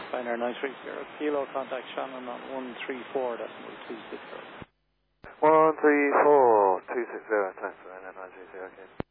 Ryanair 930 Kilo, contact Shannon on 134.260. 134.260, thanks for Ryanair 930, okay.